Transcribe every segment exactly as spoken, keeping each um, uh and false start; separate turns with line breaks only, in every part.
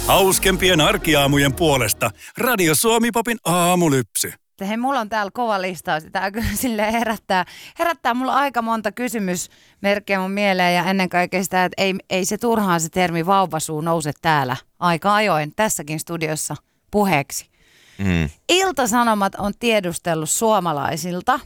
Hauskempien arkiaamujen puolesta Radio Suomi-popin aamulypsy.
Hei, mulla on täällä kova listaus. Tää kyllä silleen herättää, herättää mulla aika monta kysymysmerkkiä mun mieleen ja ennen kaikkea sitä, että ei, ei se turhaan se termi vauvasuu nouse täällä aika ajoin tässäkin studiossa puheeksi. Mm. Ilta-Sanomat on tiedustellut suomalaisilta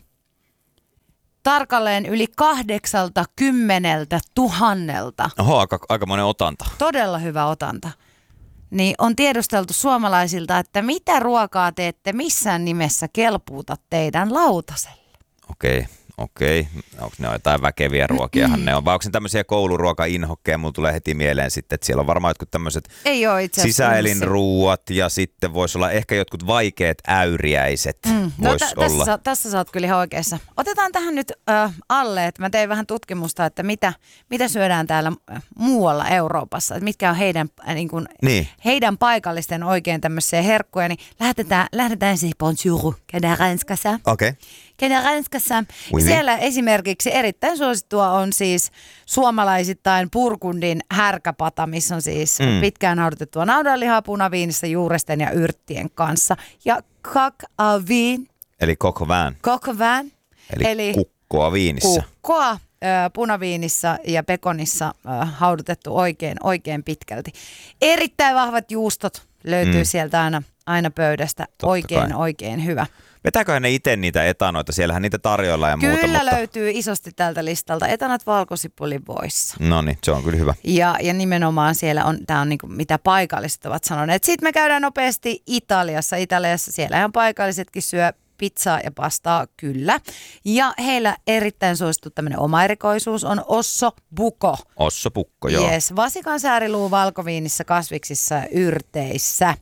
tarkalleen yli kahdeksalta kymmeneltä tuhannelta.
Oho, aika, aika monen otanta. Todella
hyvä otanta. Niin on tiedusteltu suomalaisilta, että mitä ruokaa te ette missään nimessä kelpuuta teidän lautaselle.
Okei, okay, okei. Okay. Onko ne jotain väkeviä ruokiahan ne on? Vai onko ne tämmöisiä kouluruoka-inhokkeja? Mulla tulee heti mieleen sitten, että siellä on varmaan jotkut tämmöiset sisäelinruuat ja sitten voisi olla ehkä jotkut vaikeat äyriäiset. Mm. No, t- olla.
Tässä, tässä sä oot kyllä ihan oikeassa. Otetaan tähän nyt äh, alle, että mä tein vähän tutkimusta, että mitä, mitä syödään täällä muualla Euroopassa. Että mitkä on heidän, äh, niin kuin, niin. heidän paikallisten oikein tämmöisiä herkkuja. Niin lähdetään, lähdetään ensin bonjour, käydään Ranskassa.
Okei. Okay.
Käydään Ranskassa. Oui, siellä oui. Esimerkiksi erittäin suosittua on siis suomalaisittain Burgundin härkäpata, missä on siis mm. pitkään naudotettua naudanlihaa punaviinissa juuresten ja yrttien kanssa. Ja coq au vin.
Eli coq au vin.
Coq au vin.
Eli, Eli kukkoa viinissä.
Kukkoa äh, punaviinissä ja pekonissa äh, haudutettu oikein, oikein pitkälti. Erittäin vahvat juustot löytyy mm. sieltä aina, aina pöydästä. Totta oikein, kai. Oikein hyvä.
Vetääköhän ne itse niitä etanoita? Siellähän niitä tarjolla ja
kyllä
muuta.
Kyllä mutta... löytyy isosti tältä listalta. Etanat valkosipulin voissa.
No niin, se on kyllä hyvä.
Ja, ja nimenomaan siellä on, tämä on niin kuin mitä paikalliset ovat sanoneet. Sitten me käydään nopeasti Italiassa. Italiassa siellä ihan paikallisetkin syö pizzaa ja pastaa, kyllä. Ja heillä erittäin suosittu tämmöinen oma erikoisuus on osso buco.
Osso buco, joo.
Yes, vasikan sääriluu valkoviinissä, kasviksissa ja yrteissä.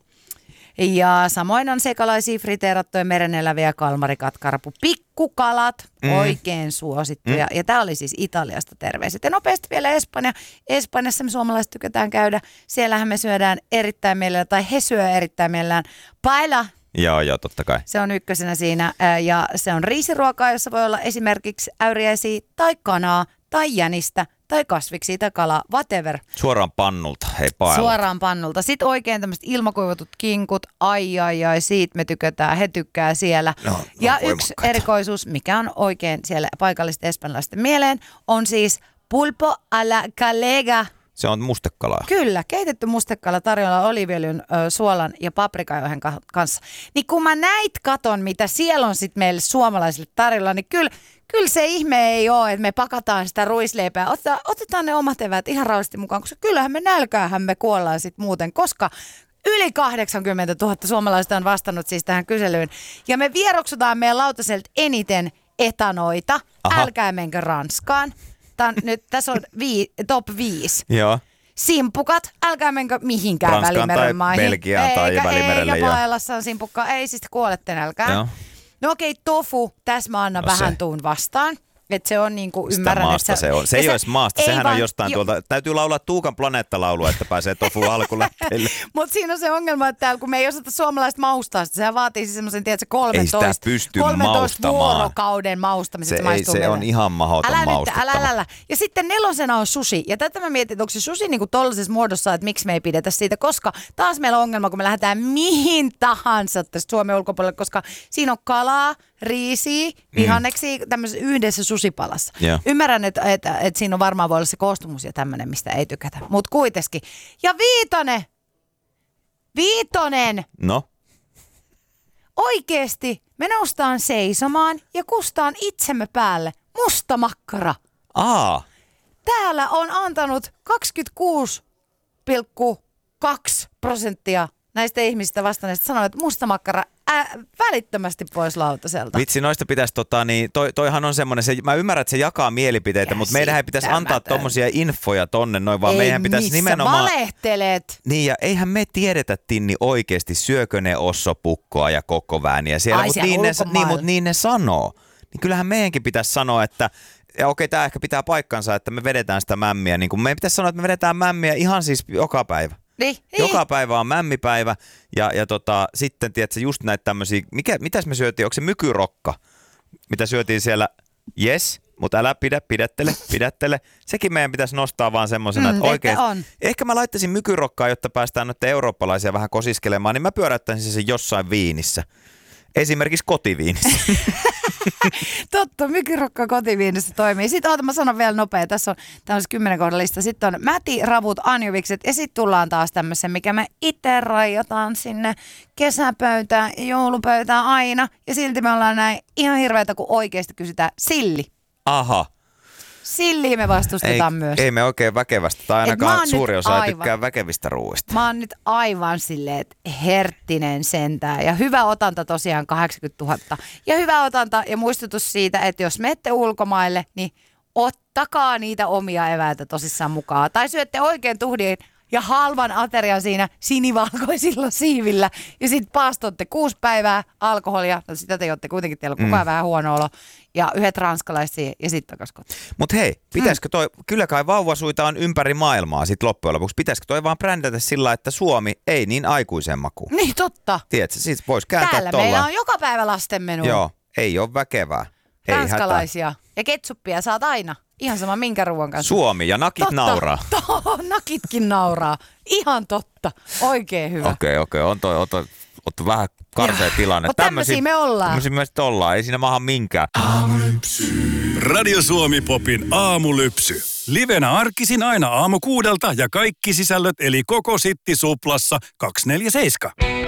Ja samoin on sekalaisia friteerattuja mereneläviä kalmarikatkarpu, pikkukalat, mm. oikein suosittuja. Mm. Ja tämä oli siis Italiasta terveiset. Ja nopeasti vielä Espanja. Espanjassa me suomalaiset tykätään käydä. Siellähän me syödään erittäin mielellään, tai he syö erittäin mielellään paella.
Joo, joo, totta kai.
Se on ykkösenä siinä. Ja se on riisiruokaa, jossa voi olla esimerkiksi äyriäisiä tai kanaa tai jänistä. Tai kasviksi tai kalaa, whatever.
Suoraan pannulta, hei paella.
Suoraan pannulta. Sitten oikein tämmöiset ilmakuivatut kinkut, ai ai ai, siitä me tykätään, he tykkää siellä. No, no, ja yksi erikoisuus, mikä on oikein siellä paikallisten espanjalaisten mieleen, on siis pulpo a la gallega.
Se on mustekalaa.
Kyllä, keitetty mustekala tarjolla oliiviöljyn, suolan ja paprikajohen kanssa. Niin kun mä näit katon, mitä siellä on sitten meille suomalaisille tarjolla, niin kyllä, kyllä se ihme ei ole, että me pakataan sitä ruisleipää. Otetaan, otetaan ne omat eväät ihan rauhallisesti mukaan, koska kyllähän me nälkäähän me kuollaan sitten muuten, koska yli kahdeksankymmentätuhatta suomalaista on vastannut siis tähän kyselyyn. Ja me vieroksutaan meidän lautaselta eniten etanoita. Aha. Älkää menkö Ranskaan. Tän, nyt, tässä on vii, top viisi.
Joo.
Simpukat, älkää menkö mihinkään
Ranskaan
Välimeren maihin.
Belgiaan tai Välimerelle.
Eikä Paelassa on simpukkaa, ei siis kuolette nälkään. Joo. No okei, tofu, tässä mä annan no vähän se. Tuun vastaan. Että se on niin kuin ymmärrän,
maasta
että
se on. Se ei se, ole edes maasta, sehän vaan, on jostain jo. Tuolta. Täytyy laulaa Tuukan planeettalaulua, että pääsee tofu alkulähteille.
Mutta siinä on se ongelma, että täällä, kun me ei osata suomalaista maustaa, sehän vaatii siis semmoisen, tiedätkö, kolmetoista, kolmetoista vuorokauden maustamisen.
Se, ei, se on ihan mahdoton
älä
maustettava.
Älä, älä, älä. Ja sitten nelosena on sushi. Ja tätä mä mietin, että onko se sushi niin kuin tollisessa muodossa, että miksi me ei pidetä siitä, koska taas meillä on ongelma, kun me lähdetään mihin tahansa tästä Suomen ulkopuolelle, koska siinä on kalaa, riisiä, vihanneksia, mm. tämmöisessä yhdessä susipalassa. Yeah. Ymmärrän, että, että, että siinä on varmaan voi olla se koostumus ja tämmöinen, mistä ei tykätä. Mutta kuitenkin. Ja viitonen! Viitonen!
No?
Oikeesti me noustaan seisomaan ja kustaan itsemme päälle. Musta makkara.
Aa.
Täällä on antanut kaksikymmentäkuusi pilkku kaksi prosenttia näistä ihmisistä vastanneista sanoo, että musta makkara ää, välittömästi pois lautaselta.
Vitsi, noista pitäisi, tota, niin, toi, toihan on semmoinen, se, mä ymmärrän, että se jakaa mielipiteitä, mutta meidän ei pitäisi antaa tommosia infoja tonne noin, vaan
ei
meidän pitäisi nimenomaan...
valehtelet.
Niin, ja eihän me tiedetä, Tinni, oikeasti syökö ne ossopukkoa ja kokkovääniä siellä, mutta niin, niin, mut niin ne sanoo. Niin kyllähän meidänkin pitäisi sanoa, että ja okei, tämä ehkä pitää paikkansa, että me vedetään sitä mämmiä. Niin kuin meidän pitäisi sanoa, että me vedetään mämmiä ihan siis joka päivä.
Niin,
joka
niin.
päivä on mämmipäivä ja, ja tota, sitten tiedätkö, just näitä tämmöisiä, mikä, mitäs me syötiin, onko se mykyrokka, mitä syötiin siellä, yes, mutta älä pidä, pidättele, pidättele. Sekin meidän pitäisi nostaa vaan semmosena,
mm,
että oikein.
on.
Ehkä mä laittaisin mykyrokkaa, jotta päästään nyt eurooppalaisia vähän kosiskelemaan, niin mä pyöräyttäisin sen jossain viinissä. Esimerkiksi kotiviinissä.
Totta, mykyrokka kotiviinissä toimii. Sitten oota, mä sanon vielä nopea. Tässä on tämmöisessä kymmenen kohdan lista. Sitten on mäti, ravut, anjovikset ja sitten tullaan taas tämmöisen, mikä me itse rajataan sinne kesäpöytään ja joulupöytään aina. Ja silti me ollaan näin ihan hirveätä, kun oikeasti kysytään silli.
Aha.
Silliä me vastustetaan
ei,
myös.
Ei me oikein väkevästä, tai ainakaan suuri osa aivan, ei tykkää väkevistä ruuista.
Mä oon nyt aivan silleen, että herttinen sentään. Ja hyvä otanta tosiaan kahdeksankymmentätuhatta. Ja hyvä otanta ja muistutus siitä, että jos menette ulkomaille, niin ottakaa niitä omia eväitä tosissaan mukaan. Tai syötte oikein tuhdin ja halvan aterian siinä sinivalkoisilla siivillä. Ja sitten paastotte kuusi päivää alkoholia. No sitä te jotte kuitenkin, teillä on koko ajan mm. vähän huono olo. Ja yhdet ranskalaiset ja sitten takas kotiin.
Mutta hei, pitäisikö toi, hmm. kyllä kai vauvasuita on ympäri maailmaa sit loppujen lopuksi. Pitäisikö toi vaan brändätä sillä, että Suomi ei niin aikuisen makuun?
Niin totta.
Tiedätkö, siis vois kääntää
täällä
tollaan.
Meillä on joka päivä lastenmenu.
Joo, ei ole väkevää.
Ranskalaisia. Ja ketsuppia saat aina. Ihan sama minkä ruoan kanssa.
Suomi ja nakit
totta.
nauraa.
To, nakitkin nauraa. Ihan totta. Oikein hyvä.
Okei, okay, okei. Okay. On toi, on toi, on toi vähän karsea tilanne.
Mutta tämmöisiä me ollaan.
Tämmöisiä me ollaan. Ei siinä maha minkään.
Radio Suomi Popin aamulypsy. Livenä arkisin aina aamu kuudelta ja kaikki sisällöt eli koko Sitti Suplassa kaksikymmentäneljä seitsemän.